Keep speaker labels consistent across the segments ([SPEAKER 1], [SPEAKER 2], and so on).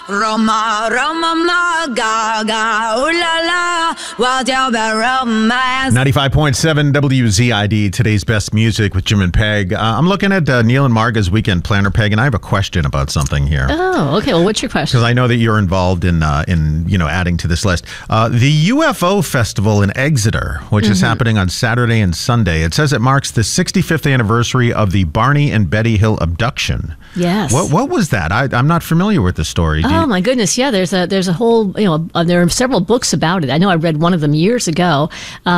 [SPEAKER 1] Roma, Roma, ma, gaga, ooh la la, what's your romance?
[SPEAKER 2] 95.7 WZID, today's best music with Jim and Peg. I'm looking at Neil and Marga's weekend planner, Peg, and I have a question about something here.
[SPEAKER 3] Oh, okay. Well, what's your question?
[SPEAKER 2] Because I know that you're involved in adding to this list. The UFO Festival in Exeter, which is happening on Saturday and Sunday. It says it marks the 65th anniversary of the Barney and Betty Hill abduction.
[SPEAKER 3] Yes.
[SPEAKER 2] What was that? I'm not familiar with the story.
[SPEAKER 3] Oh my goodness! Yeah, there's a whole there are several books about it. I know I read one of them years ago.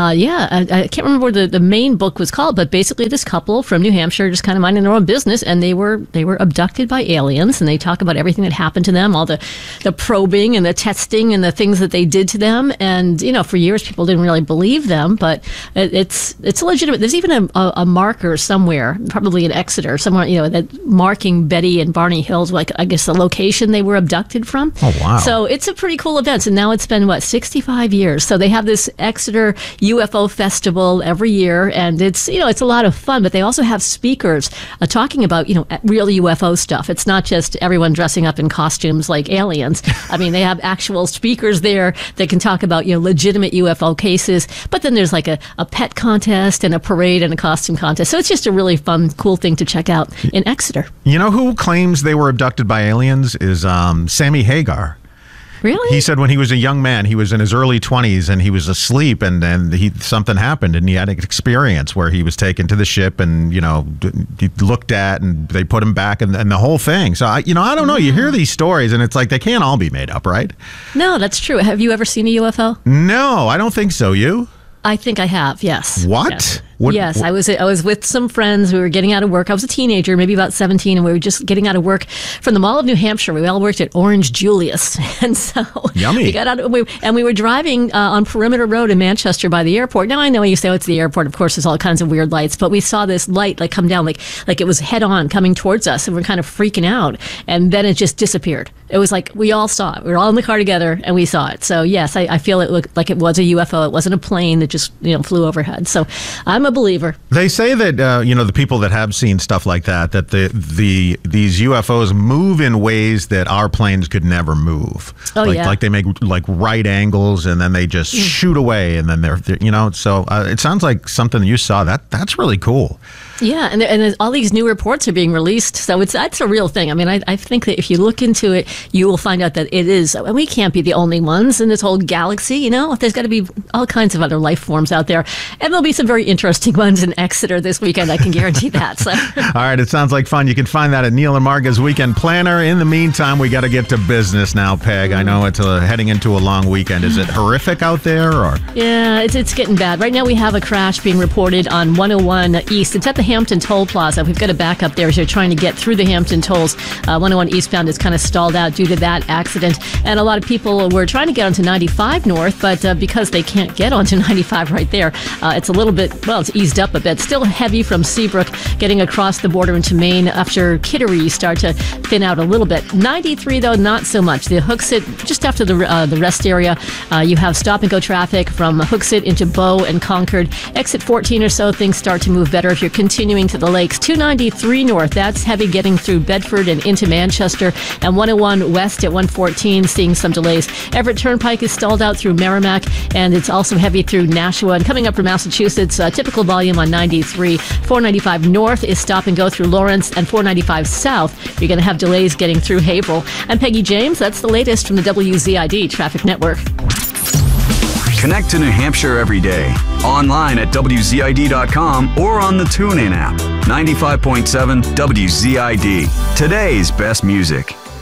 [SPEAKER 3] I can't remember what the main book was called, but basically this couple from New Hampshire just kind of minding their own business, and they were abducted by aliens, and they talk about everything that happened to them, all the probing and the testing and the things that they did to them, and for years people didn't really believe them, but it's legitimate. There's even a marker somewhere, probably in Exeter, somewhere that marking Betty and Barney Hills, like I guess the location they were abducted from.
[SPEAKER 2] Oh, wow.
[SPEAKER 3] So it's a pretty cool event. And now it's been, 65 years. So they have this Exeter UFO Festival every year. And it's a lot of fun. But they also have speakers talking about, real UFO stuff. It's not just everyone dressing up in costumes like aliens. I mean, they have actual speakers there that can talk about, legitimate UFO cases. But then there's like a pet contest and a parade and a costume contest. So it's just a really fun, cool thing to check out in Exeter.
[SPEAKER 2] You know who claims they were abducted by aliens is Sammy Hagar.
[SPEAKER 3] Really?
[SPEAKER 2] He said when he was a young man, he was in his early 20s and he was asleep, and then something happened, and he had an experience where he was taken to the ship and he looked at, and they put him back, and the whole thing. So I don't know. You hear these stories and it's like they can't all be made up, right?
[SPEAKER 3] No, that's true. Have you ever seen a UFO?
[SPEAKER 2] No, I don't think so. You?
[SPEAKER 3] I think I have, yes.
[SPEAKER 2] What?
[SPEAKER 3] Yes. Yes, I was with some friends. We were getting out of work. I was a teenager, maybe about 17, and we were just getting out of work from the Mall of New Hampshire. We all worked at Orange Julius, and so
[SPEAKER 2] Yummy.
[SPEAKER 3] We got out, and we were driving on Perimeter Road in Manchester by the airport. Now I know you say it's the airport. Of course, there's all kinds of weird lights, but we saw this light come down, like it was head on coming towards us, and we're kind of freaking out. And then it just disappeared. It was like we all saw it. We were all in the car together, and we saw it. So yes, I feel it looked like it was a UFO. It wasn't a plane that just flew overhead. So I'm a believer.
[SPEAKER 2] They say that the people that have seen stuff like that these UFOs move in ways that our planes could never move.
[SPEAKER 3] Oh, yeah.
[SPEAKER 2] Like they make like right angles, and then they just shoot away, and then they're So it sounds like something you saw. That's really cool.
[SPEAKER 3] Yeah, and all these new reports are being released, so that's a real thing. I mean, I think that if you look into it, you will find out that it is. And we can't be the only ones in this whole galaxy. There's got to be all kinds of other life forms out there, and there'll be some very interesting ones in Exeter this weekend. I can guarantee that. So.
[SPEAKER 2] All right, it sounds like fun. You can find that at Neil and Marga's Weekend Planner. In the meantime, we got to get to business now, Peg. I know it's heading into a long weekend. Is it horrific out there, or? Yeah,
[SPEAKER 3] it's getting bad. Right now, we have a crash being reported on 101 East. It's at the Hampton Toll Plaza. We've got a backup there as you're trying to get through the Hampton Tolls. 101 eastbound is kind of stalled out due to that accident. And a lot of people were trying to get onto 95 north, but because they can't get onto 95 right there, it's a little bit, it's eased up a bit. Still heavy from Seabrook getting across the border into Maine. After Kittery, you start to thin out a little bit. 93, though, not so much. The Hooksett, just after the rest area, you have stop-and-go traffic from Hooksett into Bow and Concord. Exit 14 or so, things start to move better if you're continuing to the lakes. 293 north, that's heavy getting through Bedford and into Manchester. And 101 west at 114, seeing some delays. Everett Turnpike is stalled out through Merrimack, and it's also heavy through Nashua. And coming up from Massachusetts, typical volume on 93. 495 north is stop and go through Lawrence, and 495 south, you're going to have delays getting through Haverhill. I'm Peggy James. That's the latest from the WZID Traffic Network.
[SPEAKER 4] Connect to New Hampshire every day. Online at WZID.com or on the TuneIn app. 95.7 WZID. Today's best music.